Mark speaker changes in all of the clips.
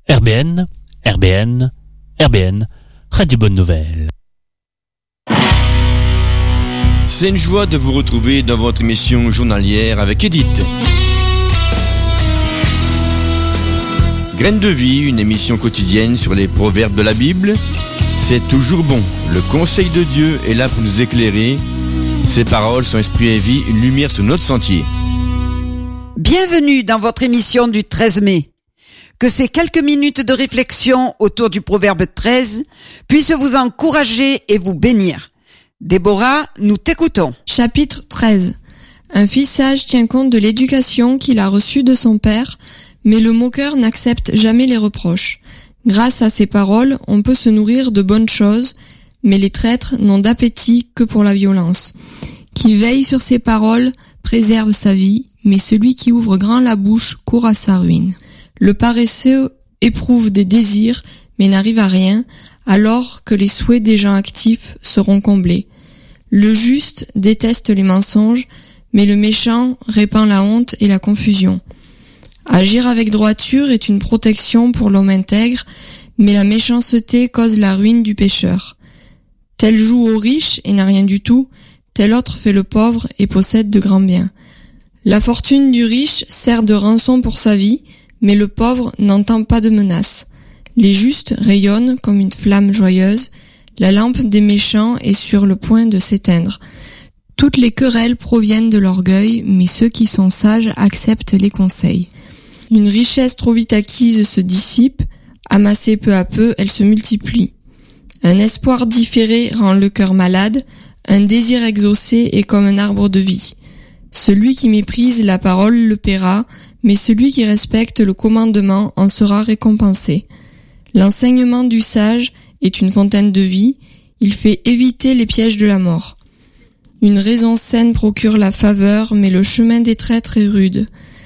Speaker 1: RBN, Radio Bonne Nouvelle.
Speaker 2: C'est une joie de vous retrouver dans votre émission journalière avec Edith. Graines de vie, une émission quotidienne sur les proverbes de la Bible. C'est toujours bon. Le conseil de Dieu est là pour nous éclairer. Ses paroles sont esprit et vie, une lumière sur notre sentier.
Speaker 3: Bienvenue dans votre émission du 13 mai. Que ces quelques minutes de réflexion autour du proverbe 13 puissent vous encourager et vous bénir. Déborah, nous t'écoutons.
Speaker 4: Chapitre 13. Un fils sage tient compte de l'éducation qu'il a reçue de son père, mais le moqueur n'accepte jamais les reproches. Grâce à ces paroles, on peut se nourrir de bonnes choses, mais les traîtres n'ont d'appétit que pour la violence. Qui veille sur ses paroles préserve sa vie, mais celui qui ouvre grand la bouche court à sa ruine. Le paresseux éprouve des désirs, mais n'arrive à rien, alors que les souhaits des gens actifs seront comblés. Le juste déteste les mensonges, mais le méchant répand la honte et la confusion. Agir avec droiture est une protection pour l'homme intègre, mais la méchanceté cause la ruine du pécheur. Tel joue au riche et n'a rien du tout, tel autre fait le pauvre et possède de grands biens. La fortune du riche sert de rançon pour sa vie, mais le pauvre n'entend pas de menace. Les justes rayonnent comme une flamme joyeuse, la lampe des méchants est sur le point de s'éteindre. Toutes les querelles proviennent de l'orgueil, mais ceux qui sont sages acceptent les conseils. Une richesse trop vite acquise se dissipe, amassée peu à peu, elle se multiplie. Un espoir différé rend le cœur malade, un désir exaucé est comme un arbre de vie. Celui qui méprise la parole le paiera, mais celui qui respecte le commandement en sera récompensé. L'enseignement du sage est une fontaine de vie, il fait éviter les pièges de la mort. Une raison saine procure la faveur, mais le chemin des traîtres est rude.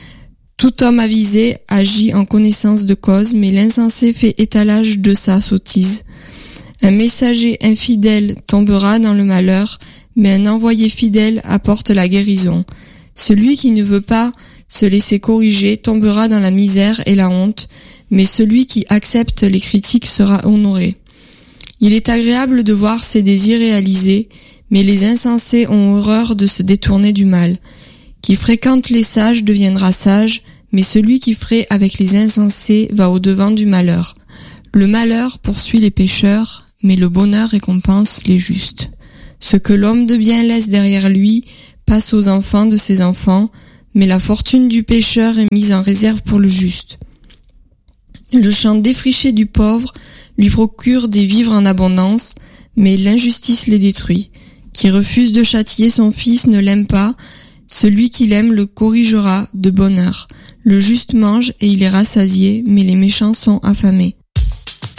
Speaker 4: Tout homme avisé agit en connaissance de cause, mais l'insensé fait étalage de sa sottise. Un messager infidèle tombera dans le malheur, mais un envoyé fidèle apporte la guérison. Celui qui ne veut pas se laisser corriger tombera dans la misère et la honte, mais celui qui accepte les critiques sera honoré. Il est agréable de voir ses désirs réalisés, mais les insensés ont horreur de se détourner du mal. Qui fréquente les sages deviendra sage, mais celui qui fraie avec les insensés va au-devant du malheur. Le malheur poursuit les pécheurs, mais le bonheur récompense les justes. Ce que l'homme de bien laisse derrière lui passe aux enfants de ses enfants, mais la fortune du pécheur est mise en réserve pour le juste. Le champ défriché du pauvre lui procure des vivres en abondance, mais l'injustice les détruit. Qui refuse de châtier son fils ne l'aime pas, celui qui l'aime le corrigera de bonne heure. Le juste mange et il est rassasié, mais les méchants sont affamés.